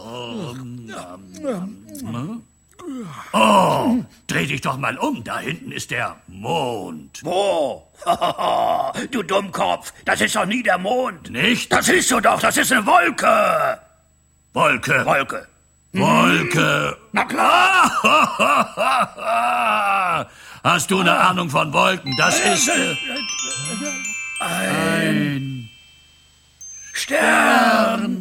Oh, dreh dich doch mal um. Da hinten ist der Mond. Wo? Du Dummkopf, das ist doch nie der Mond. Nicht? Das siehst du doch, das ist eine Wolke. Wolke. Wolke. Wolke. Na klar. Hast du eine Ahnung von Wolken? Das ist Ein Stern.